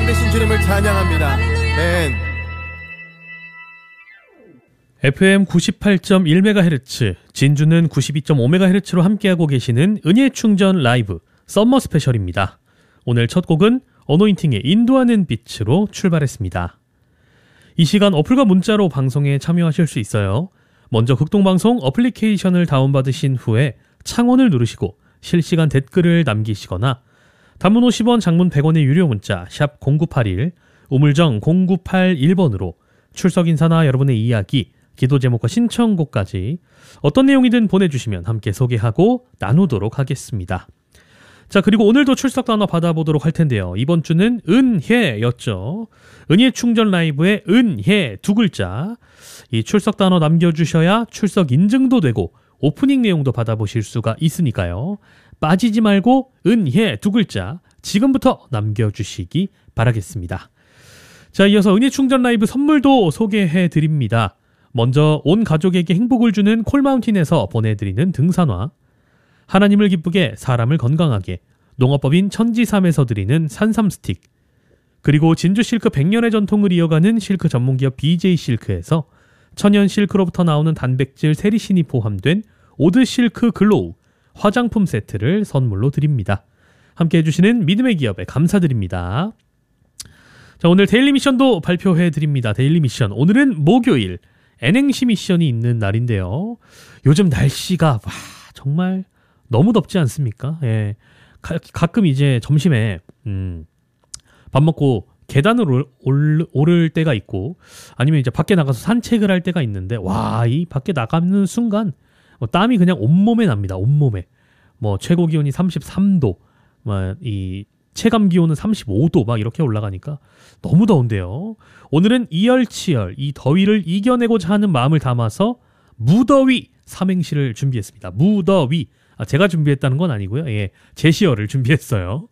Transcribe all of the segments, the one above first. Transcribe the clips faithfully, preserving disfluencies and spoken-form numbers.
되신 주님을 찬양합니다. 아멘. 에프엠 구십팔 점 일 메가헤르츠, 진주는 구십이 점 오 메가헤르츠로 함께하고 계시는 은혜충전 라이브 썸머 스페셜입니다. 오늘 첫 곡은 어노인팅의 인도하는 빛으로 출발했습니다. 이 시간 어플과 문자로 방송에 참여하실 수 있어요. 먼저 극동방송 어플리케이션을 다운받으신 후에 창원을 누르시고 실시간 댓글을 남기시거나 단문 오십 원, 장문 백 원의 유료 문자 샵 공구팔일, 우물정 공구팔일 번으로 출석 인사나 여러분의 이야기, 기도 제목과 신청곡까지 어떤 내용이든 보내주시면 함께 소개하고 나누도록 하겠습니다. 자, 그리고 오늘도 출석 단어 받아보도록 할 텐데요. 이번 주는 은혜였죠. 은혜 충전 라이브의 은혜 두 글자. 이 출석 단어 남겨주셔야 출석 인증도 되고 오프닝 내용도 받아보실 수가 있으니까요. 빠지지 말고 은혜 두 글자 지금부터 남겨주시기 바라겠습니다. 자, 이어서 은혜 충전 라이브 선물도 소개해드립니다. 먼저 온 가족에게 행복을 주는 콜마운틴에서 보내드리는 등산화, 하나님을 기쁘게 사람을 건강하게 농업법인 천지삼에서 드리는 산삼 스틱, 그리고 진주 실크 백 년의 전통을 이어가는 실크 전문기업 비제이 실크에서 천연 실크로부터 나오는 단백질 세리신이 포함된 오드 실크 글로우 화장품 세트를 선물로 드립니다. 함께 해주시는 믿음의 기업에 감사드립니다. 자, 오늘 데일리 미션도 발표해드립니다. 데일리 미션, 오늘은 목요일 N행시 미션이 있는 날인데요. 요즘 날씨가 와, 정말 너무 덥지 않습니까? 예. 가, 가끔 이제 점심에 음, 밥 먹고 계단을 올, 올, 오를 때가 있고 아니면 이제 밖에 나가서 산책을 할 때가 있는데 와, 이 밖에 나가는 순간 뭐 땀이 그냥 온몸에 납니다. 온몸에. 뭐 최고 기온이 삼십삼 도, 뭐 이 체감 기온은 삼십오 도 막 이렇게 올라가니까 너무 더운데요. 오늘은 이열치열 이 더위를 이겨내고자 하는 마음을 담아서 무더위 삼행시를 준비했습니다. 무더위. 아, 제가 준비했다는 건 아니고요. 예, 제시어를 준비했어요.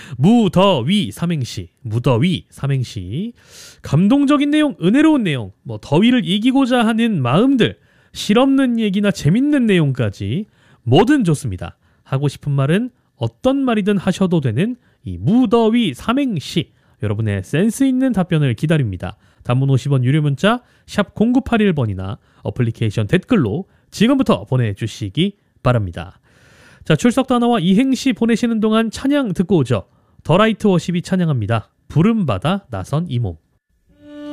무더위 삼행시. 무더위 삼행시. 감동적인 내용, 은혜로운 내용, 뭐 더위를 이기고자 하는 마음들, 실없는 얘기나 재밌는 내용까지 뭐든 좋습니다. 하고 싶은 말은 어떤 말이든 하셔도 되는 이 무더위 삼행시, 여러분의 센스 있는 답변을 기다립니다. 단문 오십 원 유료 문자 샵 공구팔일 번이나 어플리케이션 댓글로 지금부터 보내주시기 바랍니다. 자, 출석 단어와 이행시 보내시는 동안 찬양 듣고 오죠. 더 라이트 워십이 찬양합니다. 부름받아 나선 이 몸.